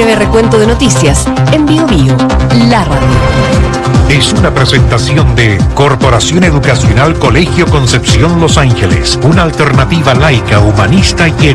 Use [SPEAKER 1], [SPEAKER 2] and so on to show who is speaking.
[SPEAKER 1] breve recuento de noticias en Bio Bio, la radio.
[SPEAKER 2] Es una presentación de Corporación Educacional Colegio Concepción Los Ángeles, una alternativa laica, humanista y